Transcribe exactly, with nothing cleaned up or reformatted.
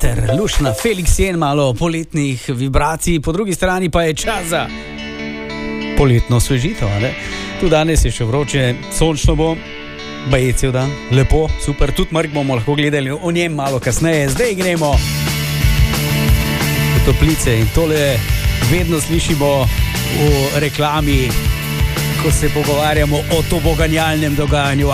veter, lušna, Felix Jen, malo poletnih vibracij, po drugi strani pa je čas za poletno osvežitev. Tu danes je še vroče, sončno bo, baje cel dan, lepo, super, tudi mrk bomo lahko gledali o njem malo kasneje. Zdaj gremo v toplice in tole vedno slišimo v reklami, ko se pogovarjamo o toboganjalnem dogajanju.